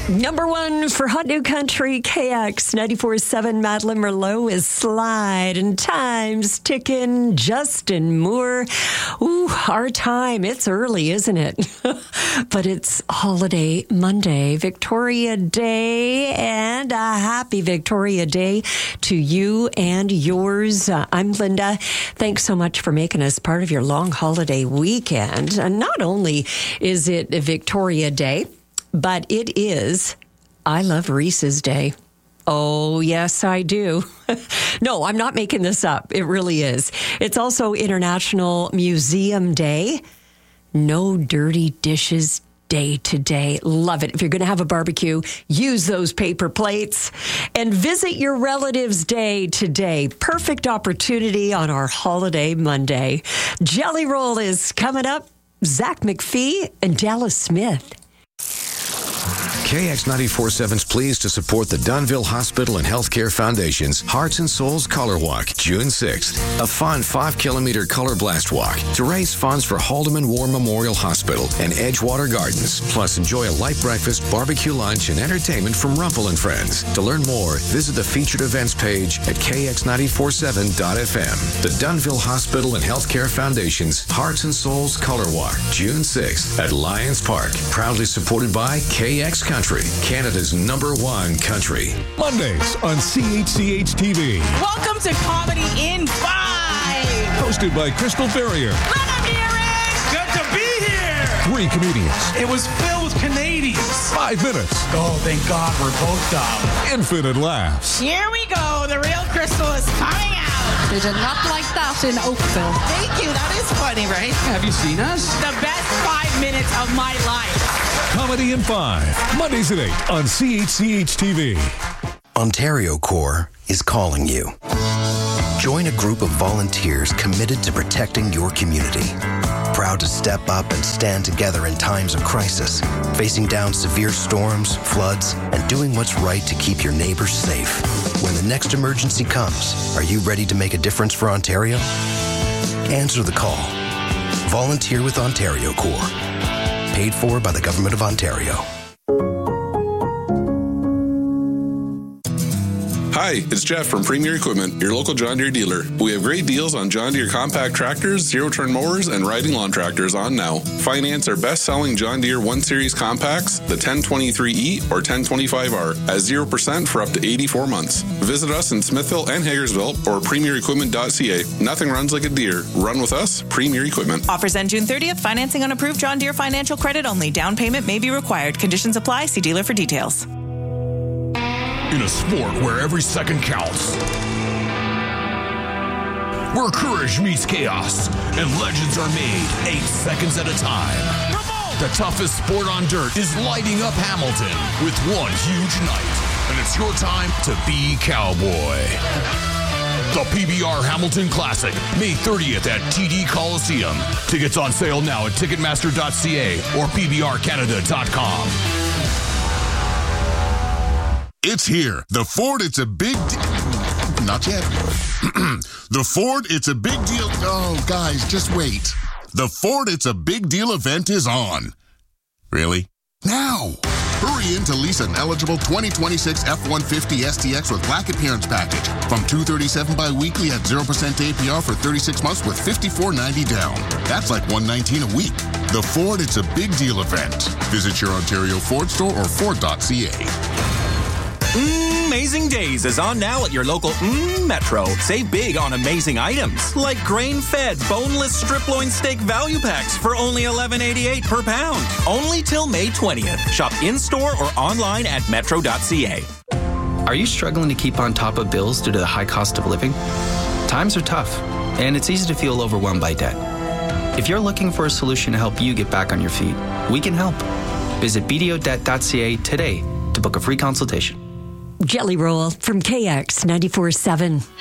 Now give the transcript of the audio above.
Number one for Hot New Country, KX 94.7. Madeline Merlot is Slide, and time's ticking. Justin Moore. Ooh, our time. It's early, isn't it? But it's Holiday Monday, Victoria Day, and a happy Victoria Day to you and yours. I'm Linda. Thanks so much for making us part of your long holiday weekend. And not only is it Victoria Day, but it is I Love Reese's Day. Oh, yes, I do. No, I'm not making this up. It really is. It's also International Museum Day. No Dirty Dishes Day today. Love it. If you're going to have a barbecue, use those paper plates. And Visit Your Relatives Day today. Perfect opportunity on our Holiday Monday. Jelly Roll is coming up. Zach McPhee and Dallas Smith. KX 94.7 is pleased to support the Dunnville Hospital and Healthcare Foundation's Hearts and Souls Color Walk, June 6th. A fun 5-kilometer color blast walk to raise funds for Haldeman War Memorial Hospital and Edgewater Gardens. Plus, enjoy a light breakfast, barbecue lunch, and entertainment from Rumpel and Friends. To learn more, visit the featured events page at kx947.fm. The Dunnville Hospital and Healthcare Foundation's Hearts and Souls Color Walk, June 6th at Lions Park. Proudly supported by KX Country, Canada's #1 country. Mondays on CHCH TV. Welcome to Comedy in 5. Hosted by Crystal Ferrier. Let them hear it. Good to be here. 3 comedians. It was filled with Canadians. 5 minutes. Oh, thank God we're both dumb. Infinite laughs. Here we go. The real Crystal is coming out. They did not like that in Oakville. Thank you. That is funny, right? Have you seen us? The best 5 minutes of my life. Comedy in 5. Mondays at 8 on CHCH TV. Ontario Corps is calling you. Join a group of volunteers committed to protecting your community. Proud to step up and stand together in times of crisis, facing down severe storms, floods, and doing what's right to keep your neighbors safe. When the next emergency comes, are you ready to make a difference for Ontario? Answer the call. Volunteer with Ontario Corps. Paid for by the Government of Ontario. Hi, it's Jeff from Premier Equipment, your local John Deere dealer. We have great deals on John Deere compact tractors, zero-turn mowers, and riding lawn tractors on now. Finance our best-selling John Deere 1 Series compacts, the 1023E or 1025R, at 0% for up to 84 months. Visit us in Smithville and Hagersville or premierequipment.ca. Nothing runs like a Deere. Run with us, Premier Equipment. Offers end June 30th. Financing on approved John Deere financial credit only. Down payment may be required. Conditions apply. See dealer for details. In a sport where every second counts, where courage meets chaos and legends are made 8 seconds at a time, the toughest sport on dirt is lighting up Hamilton with one huge night, and it's your time to be cowboy. The PBR Hamilton Classic, May 30th at TD Coliseum. Tickets on sale now at Ticketmaster.ca or PBRCanada.com. It's here. The Ford It's a Big Not yet. The Ford It's a Big Deal. Oh, guys, just wait. The Ford It's a Big Deal event is on. Really? Now. Hurry in to lease an eligible 2026 F-150 STX with Black Appearance Package from $237 bi-weekly at 0% APR for 36 months with $54.90 down. That's like $119 a week. The Ford It's a Big Deal event. Visit your Ontario Ford store or Ford.ca. Amazing Days is on now at your local Metro. Save big on amazing items like grain-fed boneless strip loin steak value packs for only $11.88 per pound. Only till May 20th. Shop in-store or online at metro.ca. Are you struggling to keep on top of bills due to the high cost of living? Times are tough, and it's easy to feel overwhelmed by debt. If you're looking for a solution to help you get back on your feet, we can help. Visit bdodebt.ca today to book a free consultation. Jelly Roll from KX 94.7.